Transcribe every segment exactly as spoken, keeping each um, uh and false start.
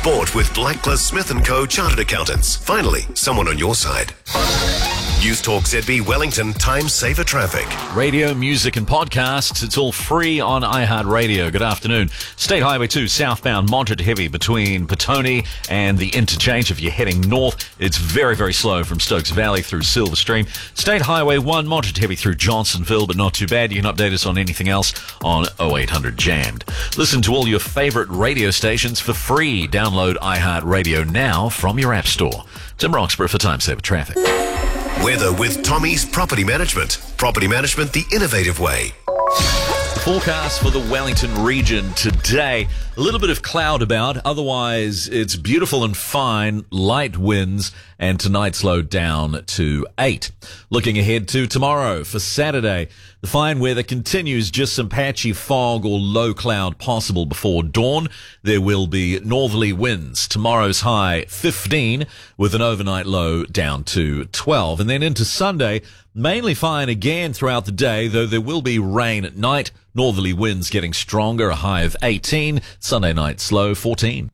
Sport with Blackcliff Smith and Co. Chartered Accountants. Finally, someone on your side. News Talk Z B Wellington, time saver traffic. Radio, music and podcasts, it's all free on iHeartRadio. Good afternoon. State Highway two southbound, moderate to heavy between Petone and the interchange. If you're heading north, it's very, very slow from Stokes Valley through Silver Stream. State Highway one, moderate to heavy through Johnsonville, but not too bad. You can update us on anything else on oh eight hundred jammed. Listen to all your favorite radio stations for free. Download iHeartRadio now from your app store. Tim Roxburgh for time saver traffic. Weather with Tommy's Property Management. Property management the innovative way. Forecast for the Wellington region today. A little bit of cloud about. Otherwise, it's beautiful and fine. Light winds. And tonight slowed down to eight. Looking ahead to tomorrow for Saturday. The fine weather continues. Just some patchy fog or low cloud possible before dawn. There will be northerly winds. Tomorrow's high fifteen with an overnight low down to twelve. And then into Sunday, mainly fine again throughout the day, though there will be rain at night. Northerly winds getting stronger, a high of eighteen. Sunday night slow, fourteen.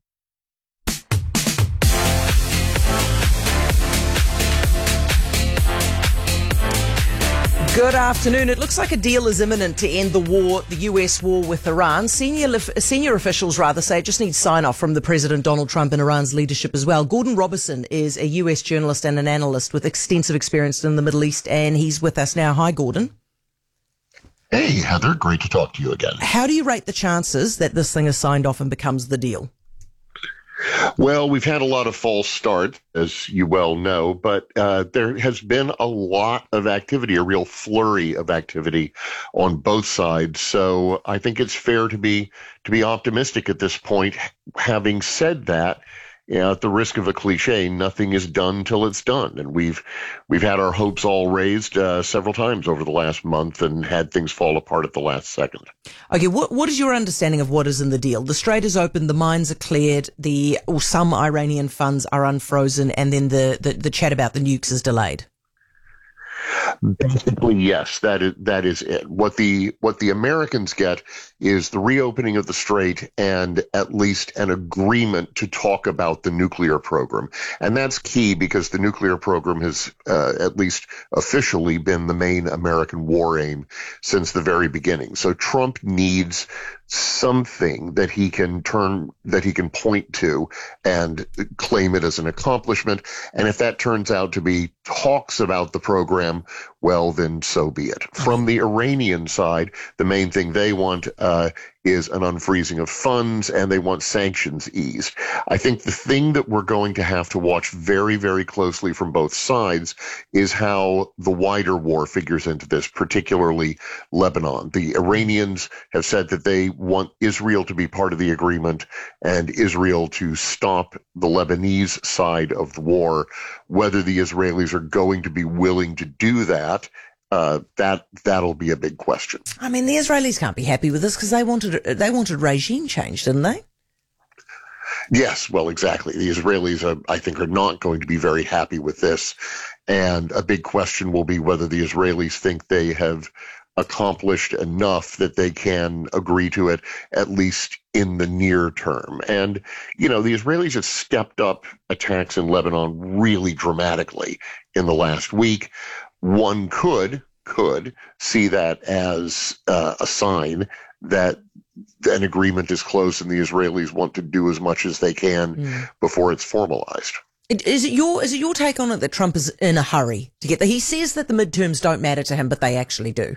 Good afternoon. It looks like a deal is imminent to end the war, the U S war with Iran. Senior senior officials, rather, say it just needs sign-off from the President Donald Trump and Iran's leadership as well. Gordon Robertson is a U S journalist and an analyst with extensive experience in the Middle East, and he's with us now. Hi, Gordon. Hey, Heather. Great to talk to you again. How do you rate the chances that this thing is signed off and becomes the deal? Well, we've had a lot of false starts, as you well know, but uh, there has been a lot of activity, a real flurry of activity on both sides. So I think it's fair to be to be optimistic at this point. Having said that, you know, at the risk of a cliche, nothing is done till it's done, and we've we've had our hopes all raised uh, several times over the last month, and had things fall apart at the last second. Okay, what what is your understanding of what is in the deal? The strait is open, the mines are cleared, the or some Iranian funds are unfrozen, and then the, the, the chat about the nukes is delayed. Basically, yes, that is that is it. What the what the Americans get is the reopening of the strait and at least an agreement to talk about the nuclear program, and that's key because the nuclear program has uh, at least officially been the main American war aim since the very beginning. So Trump needs something that he can turn that he can point to and claim it as an accomplishment. And if that turns out to be talks about the program, well, then so be it. From the Iranian side, the main thing they want uh, is an unfreezing of funds, and they want sanctions eased. I think the thing that we're going to have to watch very, very closely from both sides is how the wider war figures into this, particularly Lebanon. The Iranians have said that they want Israel to be part of the agreement and Israel to stop the Lebanese side of the war. Whether the Israelis are going to be willing to do that, Uh, that that'll be a big question. I mean, the Israelis can't be happy with this because they wanted they wanted regime change, didn't they? Yes, well, exactly. The Israelis, are, I think, are not going to be very happy with this, and a big question will be whether the Israelis think they have accomplished enough that they can agree to it, at least in the near term. And, you know, the Israelis have stepped up attacks in Lebanon really dramatically in the last week. One could could see that as uh, a sign that an agreement is close and the Israelis want to do as much as they can mm. before it's formalized. Is it your is it your take on it that Trump is in a hurry to get there? He says that the midterms don't matter to him, but they actually do.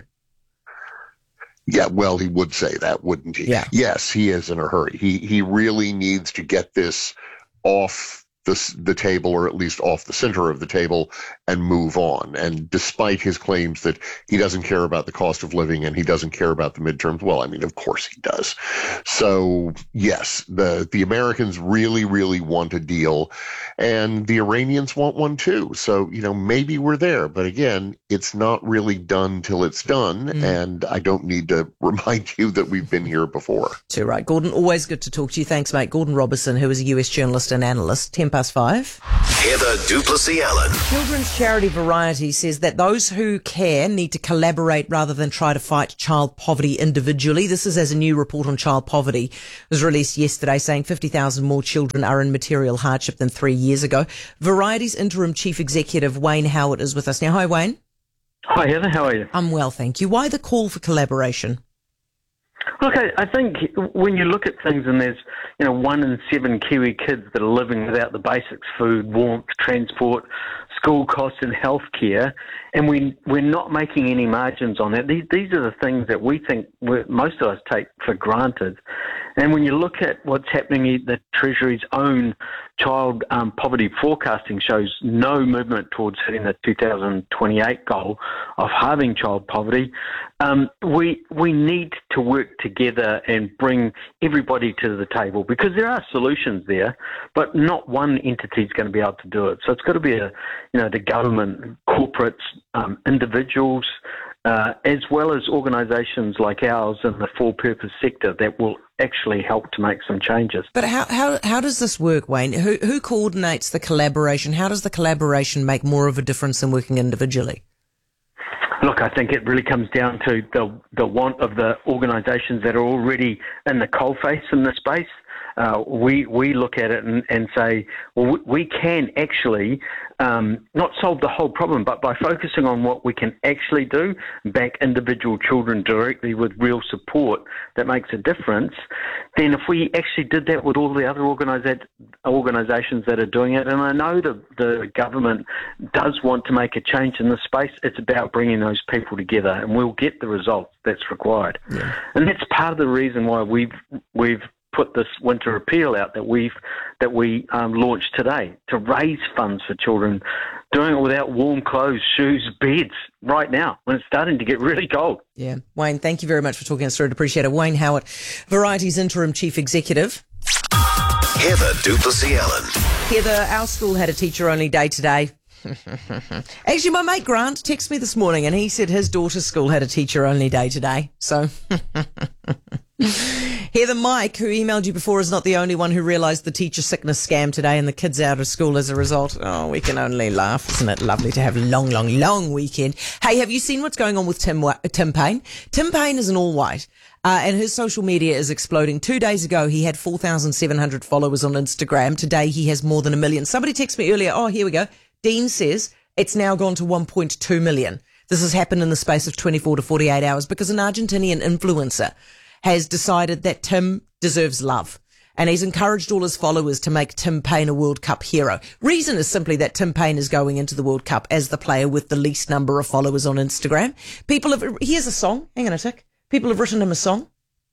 Yeah, well, he would say that, wouldn't he? Yeah. Yes, he is in a hurry. He he really needs to get this off the the table, or at least off the center of the table, and move on. And despite his claims that he doesn't care about the cost of living and he doesn't care about the midterms, well, I mean, of course he does. So yes, the the Americans really, really want a deal, and the Iranians want one too. So, you know, maybe we're there, but again, it's not really done till it's done. Mm. And I don't need to remind you that we've been here before. Too right. Gordon, always good to talk to you. Thanks, mate. Gordon Robertson, who is a U S journalist and analyst. ten past five. Heather Duplessis-Allen. Children's charity Variety says that those who care need to collaborate rather than try to fight child poverty individually. This is as a new report on child poverty was released yesterday, saying fifty thousand more children are in material hardship than three years ago. Variety's interim chief executive, Wayne Howard, is with us now. Hi, Wayne. Hi, Heather. How are you? I'm well, thank you. Why the call for collaboration? Look, I, I think when you look at things and there's, you know, one in seven Kiwi kids that are living without the basics, food, warmth, transport, school costs and healthcare, and we, we're not making any margins on that. These, these are the things that we think we're, most of us take for granted. And when you look at what's happening, the Treasury's own child um, poverty forecasting shows no movement towards hitting the two thousand twenty-eight goal of halving child poverty. Um, we we need to work together and bring everybody to the table, because there are solutions there, but not one entity is going to be able to do it. So it's got to be a, you know, the government, corporates, um, individuals, uh, as well as organisations like ours in the for-purpose sector that will actually help to make some changes. But how how how does this work, Wayne? Who who coordinates the collaboration? How does the collaboration make more of a difference than working individually? Look, I think it really comes down to the the want of the organisations that are already in the coalface in this space. Uh, we we look at it and, and say, well, we can actually um, not solve the whole problem, but by focusing on what we can actually do, back individual children directly with real support that makes a difference, then if we actually did that with all the other organisa- organisations that are doing it, and I know the, the government does want to make a change in this space, it's about bringing those people together, and we'll get the results that's required. Yeah. And that's part of the reason why we've we've put this winter appeal out that we've that we um, launched today to raise funds for children, doing it without warm clothes, shoes, beds right now when it's starting to get really cold. Yeah. Wayne, thank you very much for talking us through it. Appreciate it. Wayne Howard, Variety's interim chief executive. Heather Duplessis-Allen. Heather, our school had a teacher-only day today. Actually, my mate Grant texted me this morning and he said his daughter's school had a teacher-only day today. So... Heather, Mike, who emailed you before, is not the only one who realised the teacher sickness scam today and the kids out of school as a result. Oh, we can only laugh. Isn't it lovely to have a long, long, long weekend? Hey, have you seen what's going on with Tim Tim Payne? Tim Payne is an all-white, uh, and his social media is exploding. Two days ago, he had four thousand seven hundred followers on Instagram. Today, he has more than a million. Somebody texted me earlier, oh, here we go. Dean says it's now gone to one point two million. This has happened in the space of twenty-four to forty-eight hours because an Argentinian influencer has decided that Tim deserves love. And he's encouraged all his followers to make Tim Payne a World Cup hero. Reason is simply that Tim Payne is going into the World Cup as the player with the least number of followers on Instagram. People have, here's a song. Hang on a tick. People have written him a song.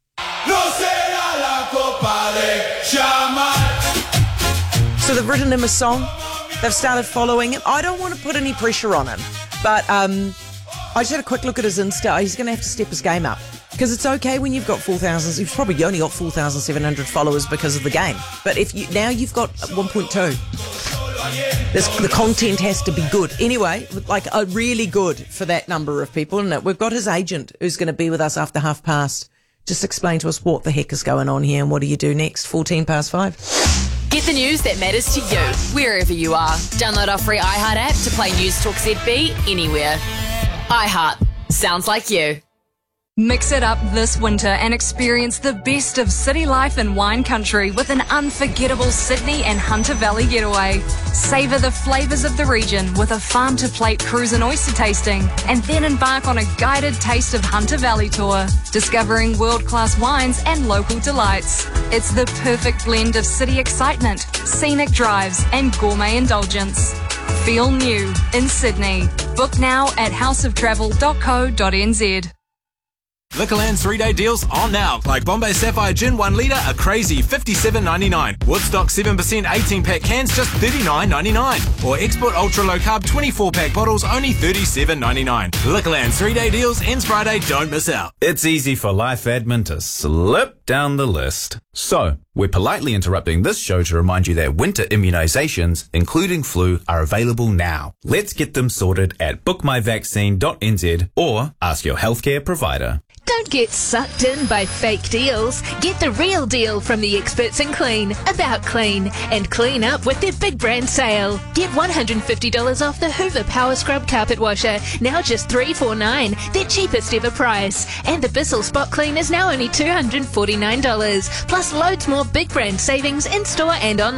So they've written him a song. They've started following him. I don't want to put any pressure on him, but um, I just had a quick look at his Insta. He's going to have to step his game up. Because it's okay when you've got four thousand, you've probably only got four thousand seven hundred followers because of the game. But if you now you've got one point two. This, the content has to be good. Anyway, like uh, really good for that number of people. And we've got his agent who's going to be with us after half past. Just explain to us what the heck is going on here and what do you do next? fourteen past five. Get the news that matters to you, wherever you are. Download our free iHeart app to play News Talk Z B anywhere. iHeart. Sounds like you. Mix it up this winter and experience the best of city life in wine country with an unforgettable Sydney and Hunter Valley getaway. Savour the flavours of the region with a farm-to-plate cruise and oyster tasting, and then embark on a guided Taste of Hunter Valley tour, discovering world-class wines and local delights. It's the perfect blend of city excitement, scenic drives and gourmet indulgence. Feel new in Sydney. Book now at house of travel dot co dot n z. Liquorland's three-day deals on now. Like Bombay Sapphire Gin one litre, a crazy fifty-seven ninety-nine. Woodstock seven percent eighteen-pack cans, just thirty-nine ninety-nine. Or Export Ultra Low Carb twenty-four-pack bottles, only thirty-seven ninety-nine. Liquorland's three-day deals ends Friday. Don't miss out. It's easy for life admin to slip down the list. So, we're politely interrupting this show to remind you that winter immunisations, including flu, are available now. Let's get them sorted at book my vaccine dot n z or ask your healthcare provider. Don't get sucked in by fake deals. Get the real deal from the experts in clean, about clean, and clean up with their big brand sale. Get one hundred fifty dollars off the Hoover Power Scrub Carpet Washer, now just three hundred forty-nine dollars, their cheapest ever price. And the Bissell Spot Clean is now only two hundred forty-nine dollars, plus loads more big brand savings in store and online.